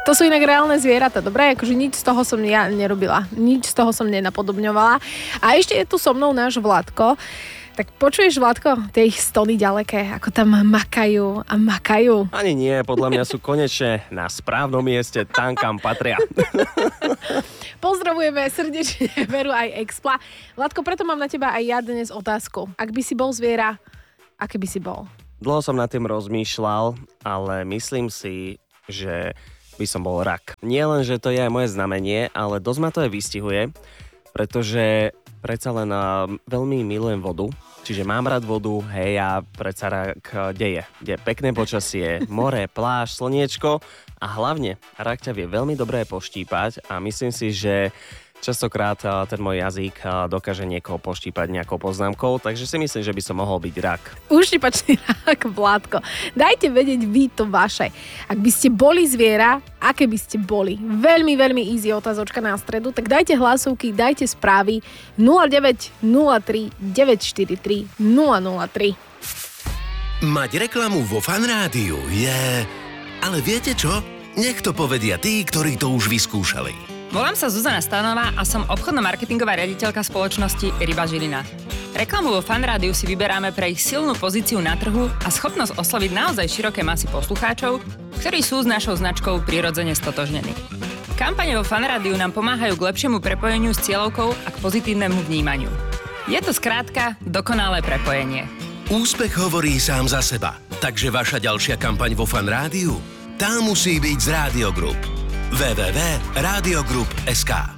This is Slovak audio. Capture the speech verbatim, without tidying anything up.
To sú inak reálne zvieratá, dobre? Akože nič z toho som ja nerobila. Nič z toho som nenapodobňovala. A ešte je tu so mnou náš Vládko. Tak počuješ, Vládko, tie ich stony ďaleké, ako tam makajú a makajú? Ani nie, podľa mňa sú konečne na správnom mieste, tam, kam patria. Pozdravujeme srdečne Veru aj Expla. Vládko, preto mám na teba aj ja dnes otázku. Ak by si bol zviera, aké by si bol? Dlho som nad tým rozmýšľal, ale myslím si, že by som bol rak. Nie len, že to je aj moje znamenie, ale dosť ma to aj vystihuje, pretože predsa len uh, veľmi milujem vodu, čiže mám rád vodu, hej, a predsa rak deje. Je pekné počasie, more, pláž, slniečko a hlavne rak ťa vie veľmi dobre poštípať a myslím si, že častokrát ten môj jazyk dokáže niekoho poštípať nejakou poznámkou, takže si myslím, že by som mohol byť rak. Uštípačný rak, Vládko. Dajte vedieť vy to vaše. Ak by ste boli zviera, aké by ste boli? Veľmi, veľmi easy otázočka na stredu, tak dajte hlasovky, dajte správy nula deväť nula tri deväť štyri tri nula nula tri. Mať reklamu vo Fan Rádiu je... Ale viete čo? Nech to povedia tí, ktorí to už vyskúšali. Volám sa Zuzana Stanová a som obchodno-marketingová riaditeľka spoločnosti Ryba Žilina. Reklamu vo Fan Rádiu si vyberáme pre ich silnú pozíciu na trhu a schopnosť osloviť naozaj široké masy poslucháčov, ktorí sú s našou značkou prirodzene stotožnení. Kampane vo Fan Rádiu nám pomáhajú k lepšiemu prepojeniu s cieľovkou a k pozitívnemu vnímaniu. Je to skrátka dokonalé prepojenie. Úspech hovorí sám za seba, takže vaša ďalšia kampaň vo Fan Rádiu, tá musí byť z Rádio Group. w w w bodka rádio group bodka es ká